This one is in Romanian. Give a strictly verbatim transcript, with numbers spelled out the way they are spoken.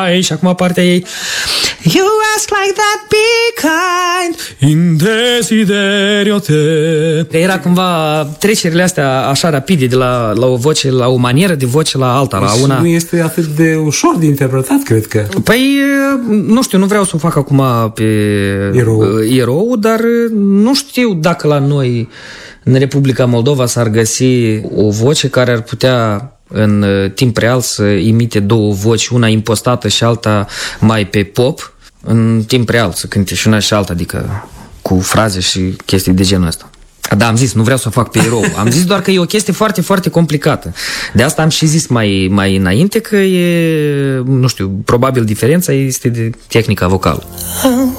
Și acum partea ei: You ask like that, be kind, in desiderio te. Era cumva trecerile astea așa rapide de la, la o voce, la o manieră de voce la alta, la una. Nu este atât de ușor de interpretat, cred că. Păi, nu știu, nu vreau să o fac acum pe erou, erou, dar nu știu dacă la noi în Republica Moldova s-ar găsi o voce care ar putea în timp real să imite două voci, una impostată și alta mai pe pop, în timp real să cânte și una și alta, adică cu fraze și chestii de genul ăsta. Da, am zis, nu vreau să o fac pe erou. Am zis doar că e o chestie foarte, foarte complicată. De asta am și zis mai, mai înainte că e, nu știu, probabil diferența este de tehnica vocală.